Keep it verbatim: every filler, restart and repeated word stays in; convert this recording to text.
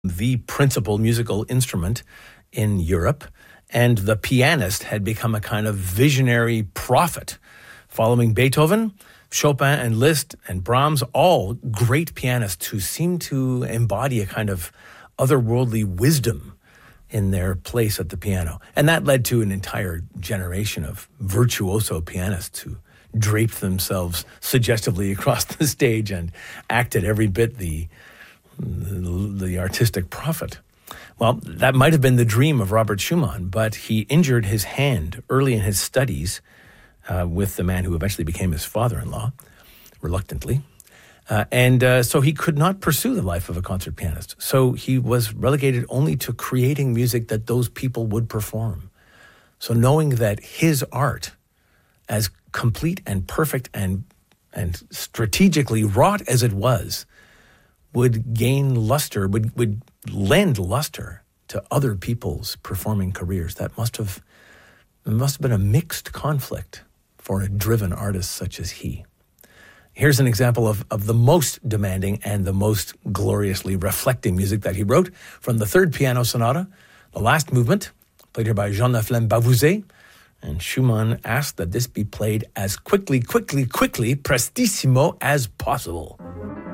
the principal musical instrument in Europe, and the pianist had become a kind of visionary prophet. Following Beethoven, Chopin and Liszt and Brahms, all great pianists who seemed to embody a kind of otherworldly wisdom in their place at the piano. And that led to an entire generation of virtuoso pianists who draped themselves suggestively across the stage and acted every bit the, the, the artistic prophet. Well, that might have been the dream of Robert Schumann, but he injured his hand early in his studies uh, with the man who eventually became his father-in-law, reluctantly. Uh, and uh, so he could not pursue the life of a concert pianist. So he was relegated only to creating music that those people would perform. So knowing that his art, as complete and perfect and and strategically wrought as it was, would gain luster, would, would lend luster to other people's performing careers. That must have, it must have been a mixed conflict for a driven artist such as he. Here's an example of, of the most demanding and the most gloriously reflecting music that he wrote from the third piano sonata, the last movement, played here by Jean Laflamme Bavouzet. And Schumann asked that this be played as quickly, quickly, quickly, prestissimo as possible.